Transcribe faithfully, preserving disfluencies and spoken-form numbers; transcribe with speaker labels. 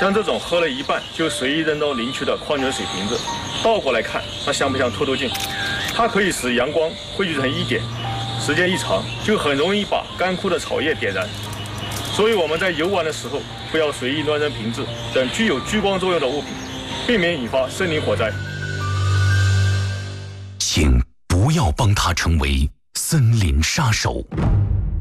Speaker 1: 像这种喝了一半就随意扔到林区的矿泉水瓶子，倒过来看，它像不像透透镜？它可以使阳光汇聚成一点，时间一长就很容易把干枯的草叶点燃。所以我们在游玩的时候，不要随意乱扔瓶子等具有聚光作用的物品，避免引发森林火灾。
Speaker 2: 请不要帮他成为森林杀手。